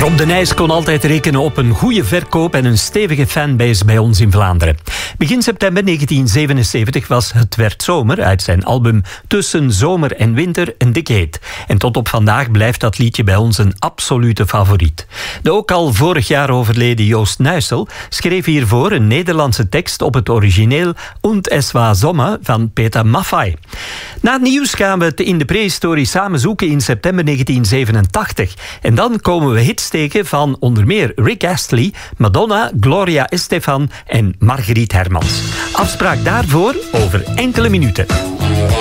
Rob de Nijs kon altijd rekenen op een goede verkoop en een stevige fanbase bij ons in Vlaanderen. Begin september 1977 was Het werd zomer uit zijn album Tussen zomer en winter een dikke hit. En tot op vandaag blijft dat liedje bij ons een absolute favoriet. De ook al vorig jaar overleden Joost Nuissel schreef hiervoor een Nederlandse tekst op het origineel Und es war Sommer van Peter Maffay. Na het nieuws gaan we het in de prehistorie samen zoeken in september 1987. En dan komen we hits tegen van onder meer Rick Astley, Madonna, Gloria Estefan en Margriet Hermans. Afspraak daarvoor over enkele minuten.